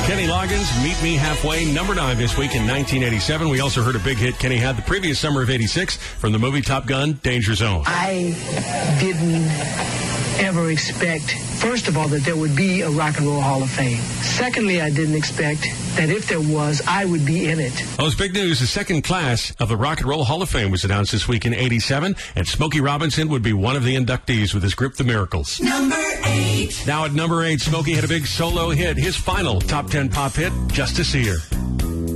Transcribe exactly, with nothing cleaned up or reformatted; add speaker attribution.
Speaker 1: Kenny Loggins, Meet Me Halfway, number nine this week in nineteen eighty-seven. We also heard a big hit Kenny had the previous summer of eighty-six from the movie Top Gun, Danger Zone.
Speaker 2: I didn't ever expect, first of all, that there would be a Rock and Roll Hall of Fame. Secondly, I didn't expect that if there was, I would be in it.
Speaker 1: Oh, it's big news. The second class of the Rock and Roll Hall of Fame was announced this week in eighty-seven, and Smokey Robinson would be one of the inductees with his group, The Miracles.
Speaker 3: Number eight.
Speaker 1: Now at number eight, Smokey had a big solo hit, his final top ten pop hit, Just to See Her.